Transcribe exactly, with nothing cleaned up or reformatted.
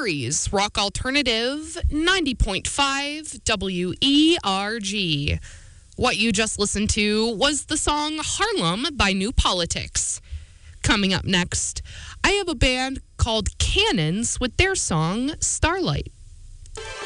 Erie's Rock Alternative, ninety point five W E R G. What you just listened to was the song Harlem by New Politics. Coming up next, I have a band called Cannons with their song Starlight.